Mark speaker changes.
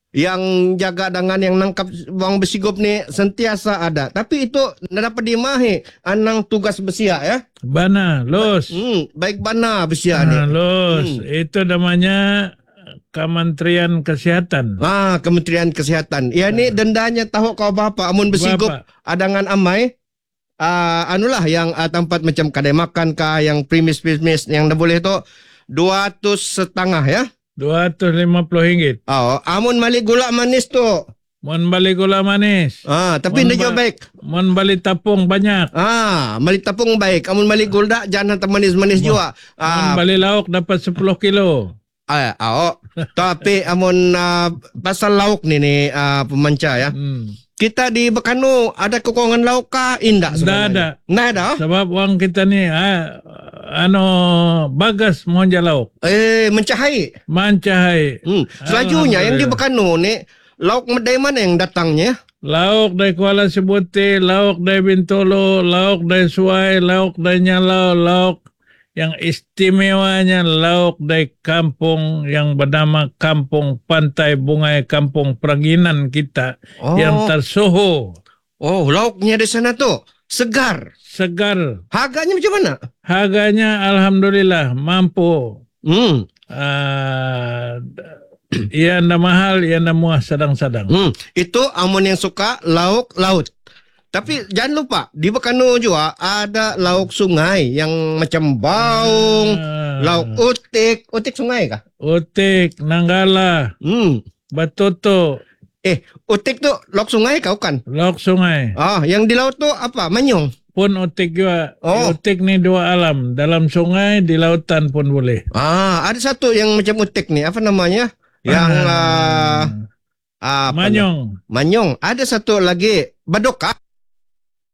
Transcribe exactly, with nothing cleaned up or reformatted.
Speaker 1: yang jaga dengan yang nangkap bang besigop ni sentiasa ada. Tapi itu nak dapat dimahi anang tugas besia ya.
Speaker 2: Bana, los.
Speaker 1: Hmm, baik bana besia ni.
Speaker 2: Ah, los.
Speaker 1: Hmm.
Speaker 2: Itu namanya Kementerian Kesehatan.
Speaker 1: Ah, Kementerian Kesehatan. Ya ni dendanya tahu kau berapa amun besigop
Speaker 2: Berapa?
Speaker 1: adangan amai. Uh, anulah yang uh, tempat macam kedai makan kah yang premis-premis yang dah boleh tu dua ratus setengah ya.
Speaker 2: dua ratus lima puluh ringgit.
Speaker 1: Oh, amun malik gula manis tu.
Speaker 2: Mon balik gula manis.
Speaker 1: Ah, tapi
Speaker 2: Mon
Speaker 1: dia
Speaker 2: ba-
Speaker 1: baik.
Speaker 2: Mon balik tapung banyak.
Speaker 1: Ah, malik tapung baik. Amun malik gulda jangan hantar manis-manis juga.
Speaker 2: Mon
Speaker 1: Ah,
Speaker 2: balik lauk dapat sepuluh kilo.
Speaker 1: ah, ah, oh. Tapi amun uh, pasal lauk ni ni uh, pemanca ya.
Speaker 2: Hmm.
Speaker 1: Kita di Bekanu ada kekurangan lauk kah? Indah
Speaker 2: Nggak
Speaker 1: sebenarnya.
Speaker 2: ada.
Speaker 1: Nggak ada.
Speaker 2: Sebab orang kita ni ah, ano bagas monja lauk.
Speaker 1: Eh, mencahai.
Speaker 2: Mancahai.
Speaker 1: Hmm. Selanjutnya yang di Bekanu ni lauk dari mana yang datangnya?
Speaker 2: Lauk dari Kuala Sebuti, lauk dari Bintolo, lauk dari Suai, lauk dari Nyalau, lauk yang istimewanya lauk dari kampung yang bernama Kampung Pantai Bungai, Kampung Peraginan kita
Speaker 1: Oh.
Speaker 2: yang tersoho.
Speaker 1: Oh, lauknya di sana tu segar.
Speaker 2: Segar.
Speaker 1: Harganya macam mana?
Speaker 2: Harganya Alhamdulillah mampu.
Speaker 1: Hmm.
Speaker 2: Uh, ia anda mahal, ia anda murah sedang-sedang.
Speaker 1: Hmm. Itu amun yang suka lauk laut. Tapi jangan lupa di Bekanu juga ada lauk sungai yang macam baung,
Speaker 2: Ah.
Speaker 1: lauk utik, utik sungai kah?
Speaker 2: Utik, Nanggala,
Speaker 1: Hmm.
Speaker 2: Batuto,
Speaker 1: Eh, utik tu lauk sungai kau kan?
Speaker 2: lauk sungai.
Speaker 1: Ah, yang di laut tu apa? Manyung.
Speaker 2: Pun utik juga.
Speaker 1: Oh.
Speaker 2: Utik ni dua alam. Dalam sungai, di lautan pun boleh.
Speaker 1: Ah, ada satu yang macam utik ni, apa namanya? Yang ah,
Speaker 2: Ah.
Speaker 1: ah, apa
Speaker 2: Manyong.
Speaker 1: na- Manyung. Ada satu lagi, badoka.